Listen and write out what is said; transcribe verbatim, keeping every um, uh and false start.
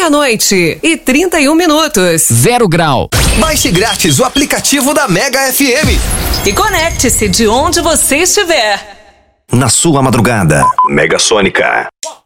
Meia-noite e trinta e um minutos. Zero grau. Baixe grátis o aplicativo da Mega F M. E conecte-se de onde você estiver. Na sua madrugada, Mega Sônica.